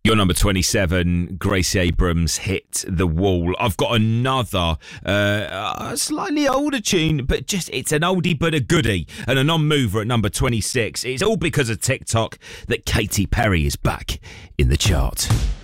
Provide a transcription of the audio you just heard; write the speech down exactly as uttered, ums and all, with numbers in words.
Your number twenty-seven, Gracie Abrams, Hit the Wall. I've got another uh, slightly older tune, but just it's an oldie but a goodie, and a non-mover at number twenty-six. It's all because of TikTok that Katy Perry is back in the chart.